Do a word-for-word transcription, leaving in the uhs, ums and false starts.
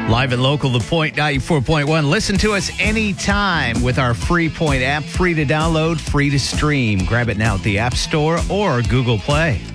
Live and local, The Point ninety-four point one. Listen to us anytime with our free Point app. Free to download, free to stream. Grab it now at the App Store or Google Play.